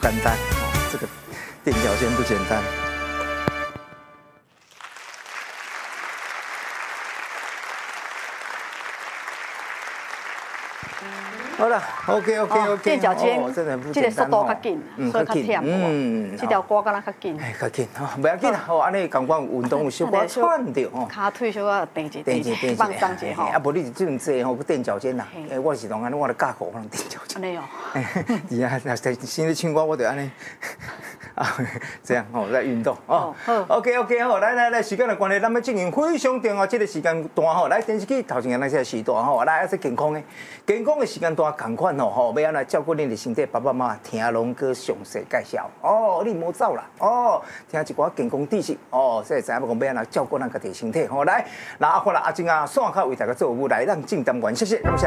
简单，这个垫脚尖不简单。好了 ，OK， 垫脚尖， 真的很不这个速简单度较紧，所以较忝。这条歌敢若较紧。 较紧吼，不要紧吼，安尼感觉运动有小可喘着吼。 骹腿小可垫一，放松一吼。 啊，无你这种坐吼，垫脚尖啦。我是当安尼，我咧教课，我拢垫脚尖。 安尼哦。 是啊，那新咧唱歌，我就安尼。啊，这样吼，在运动哦。好 ，OK， 好，来，时间的关系，咱们进行非常重要这个时间段吼，来电视机头前那些时段吼，来还是健康的时间段同款吼，要安怎照顾恁的身体，爸爸妈妈听龙哥详细介绍哦，你莫走啦哦，听一寡健康知识哦，才会知影讲要安怎照顾咱家己身体吼，来，那阿发啦阿静啊，线卡为大家做舞来让进单元，谢谢，感谢。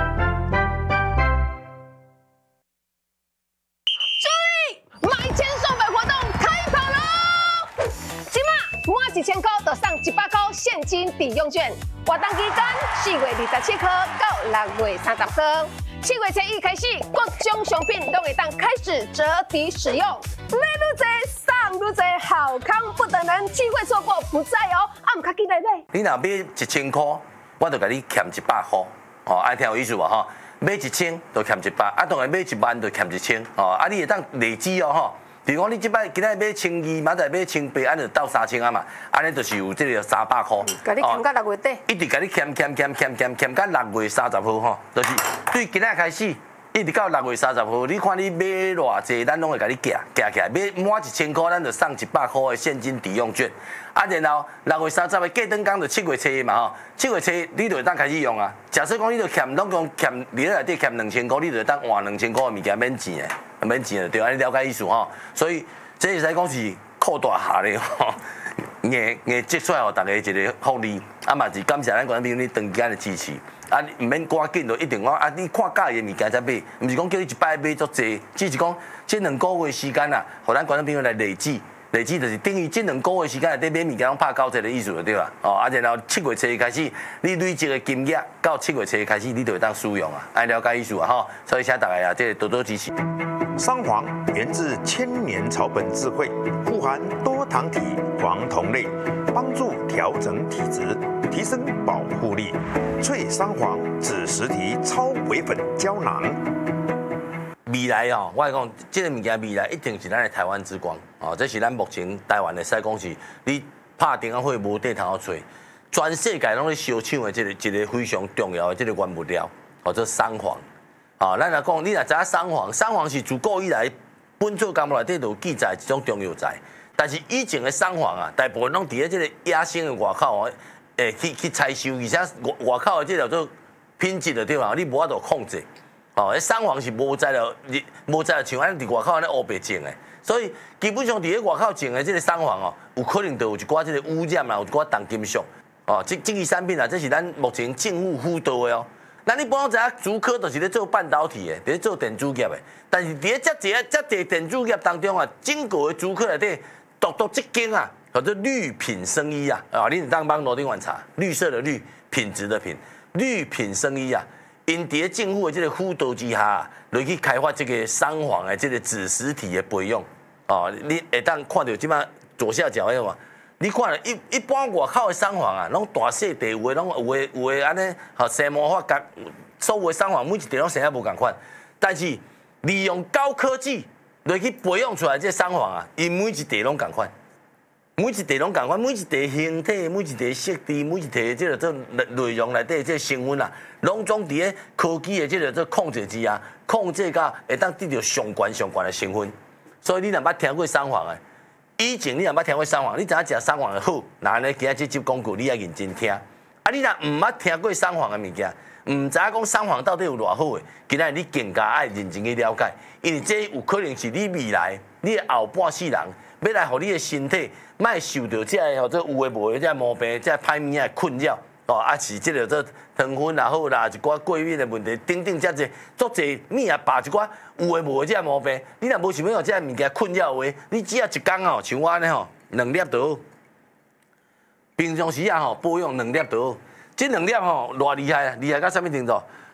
1000块就送100块现金抵用券，活动期间4月27号到6月30号，7月初1开始，各种商品都会当开始折抵使用，买愈多送愈多，好康不等人，机会错过不再哦！啊，唔卡记来买。 你若买1000块，我就给你欠100块，哦，爱听有意思无吼？买1000就欠100，啊，当然买1万就欠1000，哦，啊，你会当累积哦吼。比如讲，你即摆今仔买1200，明仔买1800，安就到3000啊嘛，安尼就是有这个300块。 甲你欠到6月底。 一直甲你欠到6月30号吼，就是对今仔开始，一直到6月30号，你看你买偌济，咱拢会甲你夹起来，买满1000块，咱就送100块的现金抵用券。啊，然后6月30号隔顿工就7月初嘛吼，7月初你就会当开始用啊。假设讲你就欠，拢讲欠你内底欠2000块，你就会当换2000块的物件免钱的。免钱的对，安尼了解意思吼。所以这会使讲是扩大下咧吼，硬积出来互大家一个福利，啊嘛是感谢咱观众朋友你长期的支持，啊唔免赶紧就一定讲啊你看介意的物件才买，唔是讲叫你一摆买足济，只是讲这2个月时间啊，互咱观众朋友来累积就是等于这2个月时间内底买物件拢拍90%的意思就对啦。哦，啊然后7月初开始，你累积的金额到7月初开始，你就会当使用啊，安了解意思啊吼。所以请大家啊，这多多支持。 桑黄源自千年草本智慧，富含多糖体、黄酮类，帮助调整体质，提升保护力。脆桑黄紫实体超微粉胶囊。 未来哦，我讲这个物件未来一定是咱的台湾之光哦，这是咱目前台湾的使讲是，你拍电话会无地通好找，全世界拢咧烧抢的一个非常重要的这个原物料，哦，做桑黄。啊，咱来讲，你若知影桑黄是自古以来本草纲目内底就有记载一种中药材，但是以前的桑黄啊，大部分拢伫咧这个野生的外口哦，去采收，而且外口的这叫做品质的对嘛，你无法度控制。哦，迄桑黄是无在了像咱伫外口安尼乌白种的，所以基本上伫咧外口种的这个桑黄哦，有可能就有一寡这个污染啦，有一寡重金属哦，这个产品啊，这是咱目前政府辅导的哦。咱一般知影竹科就是咧做半导体的，咧做电子业的，但是伫咧遮侪电子业当中啊，整个的竹科内底，独一间啊，叫做绿品生医啊，啊，你当帮罗定晚查，绿色的绿，品质的品，绿品生医啊，因伫咧政府的这个辅导之下，来去开发这个桑黄的这个紫实体的培养，哦，你会当看到即摆左下角迄个嘛。你看一般外口的桑黄啊，拢大细地有的拢有的安尼，吼生魔法角，所有的桑黄每一地拢生啊无共款，但是利用高科技来去培养出来这桑黄啊，因每一地拢共款，每一地拢共款，每一地形体、每一地色地、每一地这个做内容内底这成分啊，拢总伫咧科技的这个做控制之下，控制到会当得到上悬的成分，所以你若捌听过桑黄的。以前你若捌听过桑黄，你知影食桑黄的好，那安尼今仔这集广告你要认真听。啊，你若唔捌听过桑黄的物件，唔知影讲桑黄到底有偌好的，今仔日你更加爱认真去了解，因为这有可能是你未来你的后半世人要来互你的身体，莫受到这个或者有诶无诶这毛病、这歹物仔困扰。哦，啊是即个做糖分也好啦，一寡过敏的问题，等等遮济，足济物啊，把一寡有诶无诶遮毛病，你若无想要用遮物件困扰的话，你只要一工哦，像我安尼吼，2粒就好。平常时啊吼，保养2粒就好。这2粒吼，偌厉害啊！厉害到啥物程度？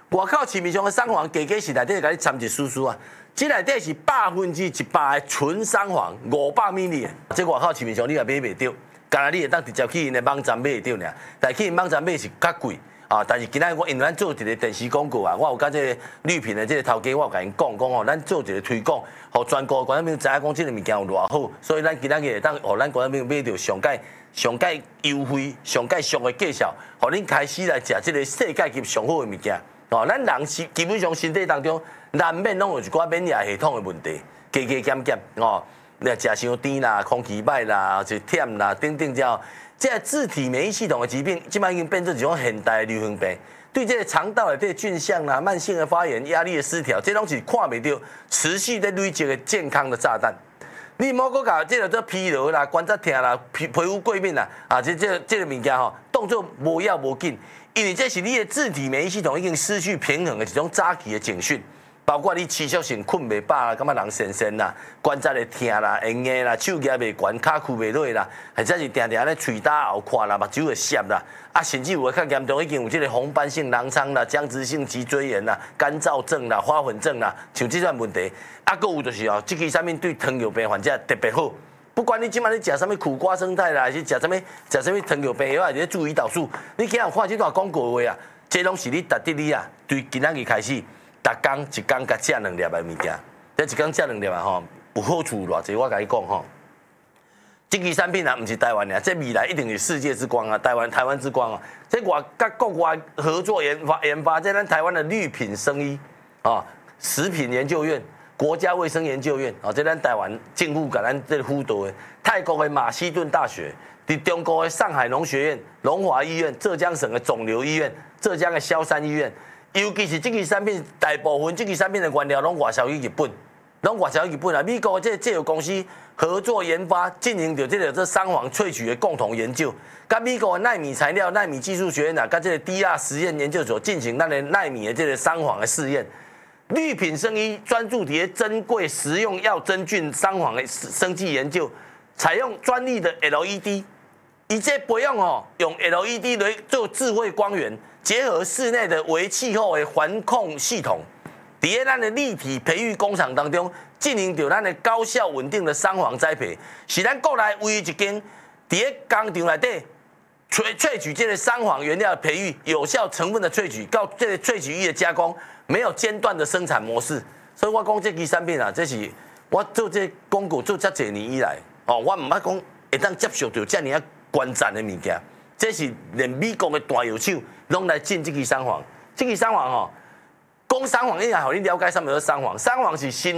外口市面上的桑黄，加是内底甲你掺一丝丝啊。这内底是100%的纯桑黄，500ml的。这外口市面上你也买袂到，干那你会当直接去因的网站买得到尔。但去因网站买是较贵啊。但是今仔我因为咱做一个电视广告啊，我有甲这个绿品的这个头家，我有甲因讲吼，咱做一个推广，互全国观众朋友知影讲这个物件有偌好，所以咱今仔日会当互咱观众朋友买到上界优惠、上界俗的介绍，互恁开始来食这个世界级上好的物件。哦，咱人是基本上身体当中难免拢有一寡免疫系统的问题，加减减哦，你食伤甜啦、空气歹啦、就忝啦，等等之后，这个自体免疫系统的疾病，即摆已经变成一种现代的流行病。对这个肠道的这个菌相啦、慢性的发炎、压力的失调，这拢是看袂到持续在累积的健康的炸弹。你莫搁甲这个做疲劳啦、关节痛啦、皮肤过敏啦，啊，这个物件吼，动作无要无紧。因为这是你的自体免疫系统已经失去平衡的一种早期的警讯，包括你持续性困袂饱啦，感觉人神神啦，关节会痛啦、会硬啦、手举袂悬、骹屈袂落啦，或者是定定咧喙焦后看啦、目睭会涩啦，啊，甚至有的较严重已经有这个红斑性狼疮啦、僵直性脊椎炎啦、干燥症啦、花粉症啦，像这种问题，啊，搁有就是哦，这个上面对糖尿病患者特别好。不管你今晚你食什么苦瓜生态啦，还是食什么糖尿病药，还是注胰岛素，你今日看这段广告话啊，这拢是你值得你啊，对今仔日开始，逐工一工甲食2粒的物件，这一工食2粒啊吼，有好处偌济，我甲你讲吼。这支产品啊，不是台湾的，这未来一定是世界之光啊，台湾之光啊。这甲国外合作研发，这咱台湾的绿品生医啊，食品研究院。国家卫生研究院啊，这咱台湾政府甲咱这辅导的，泰国的马其顿大学，伫中国的上海农学院、龙华医院、浙江省的肿瘤医院、浙江的萧山医院，尤其是这支产品，大部分这支产品的原料拢外销去日本，啊。美国的这个公司合作研发，进行着这桑黄萃取的共同研究，甲美国的奈米材料、奈米技术学院啊，甲这个 DR 实验研究所进行咱的奈米的这个桑黄的试验。绿品生医专注伫珍贵食用药真菌桑黄的生技研究，采用专利的 LED， 以这不用用 LED 来做智慧光源，结合室内的微气候的环控系统，伫咱的立体培育工厂当中进行着咱的高效稳定的桑黄栽培，是咱国内唯一一间伫工厂内底萃取这个桑黄原料的培育，有效成分的萃取，到这个萃取液的加工。没有间断的生产模式，所以我讲这支产品啊，这是我做这广告做这几年以来，我唔捌讲会当接受到这么啊关键的物件，这是连美国的大药厂拢来进这支桑黄，这支桑黄讲桑黄，你也互你了解什么叫桑黄，桑黄是新。